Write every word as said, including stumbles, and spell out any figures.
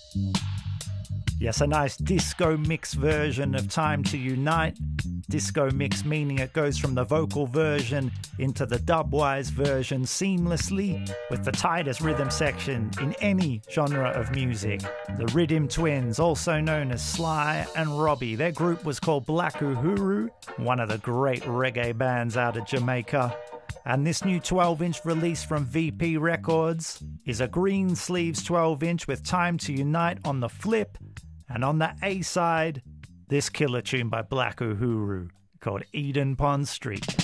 Yes, a nice disco mix version of Time to Unite. Disco mix meaning it goes from the vocal version into the dubwise version seamlessly with the tightest rhythm section in any genre of music. The Rhythm Twins, also known as Sly and Robbie. Their group was called Black Uhuru, one of the great reggae bands out of Jamaica. And this new twelve inch release from V P Records is a green sleeves twelve inch with Time to Unite on the flip. And on the A side, this killer tune by Black Uhuru called Eden Pond Street.